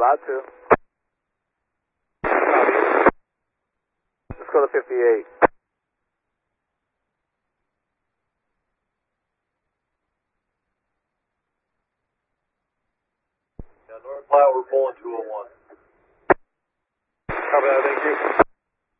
About to. Let's go to 58. Yeah, North Platte, we're pulling 201. Copy that, thank you.